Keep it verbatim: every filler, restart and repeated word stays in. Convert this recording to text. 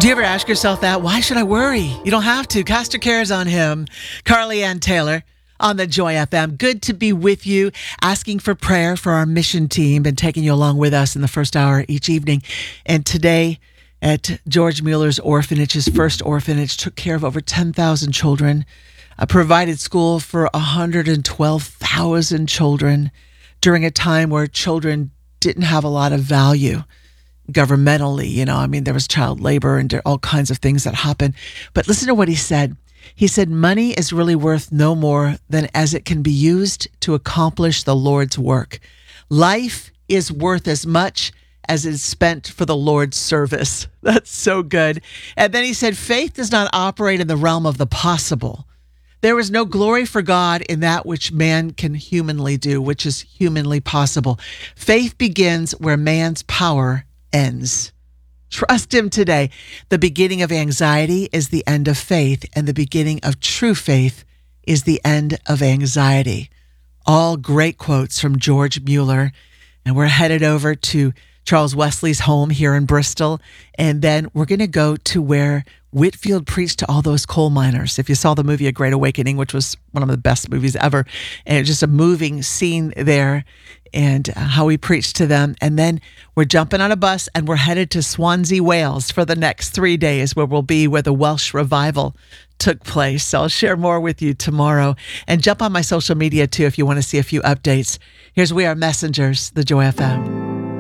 Do you ever ask yourself that? Why should I worry? You don't have to. Cast your cares on him. Carly Ann Taylor on the Joy F M. Good to be with you, asking for prayer for our mission team and taking you along with us in the first hour each evening. And today at George Mueller's orphanage, his first orphanage, took care of over ten thousand children, uh, provided school for one hundred twelve thousand children during a time where children didn't have a lot of value. Governmentally, you know, I mean, there was child labor and all kinds of things that happened. But listen to what he said. He said, money is really worth no more than as it can be used to accomplish the Lord's work. Life is worth as much as is spent for the Lord's service. That's so good. And then he said, faith does not operate in the realm of the possible. There is no glory for God in that which man can humanly do, which is humanly possible. Faith begins where man's power ends. Trust him today. The beginning of anxiety is the end of faith, and the beginning of true faith is the end of anxiety. All great quotes from George Mueller. And we're headed over to Charles Wesley's home here in Bristol. And then we're going to go to where Whitefield preached to all those coal miners. If you saw the movie A Great Awakening, which was one of the best movies ever, and it's just a moving scene there, and how he preached to them. And then we're jumping on a bus and we're headed to Swansea, Wales for the next three days where we'll be where the Welsh revival took place. So I'll share more with you tomorrow. And jump on my social media too if you want to see a few updates. Here's We Are Messengers, the Joy F M.